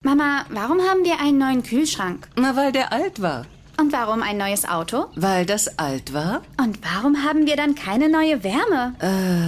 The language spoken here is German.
Mama, warum haben wir einen neuen Kühlschrank? Na, weil der alt war. Und warum ein neues Auto? Weil das alt war? Und warum haben wir dann keine neue Wärme?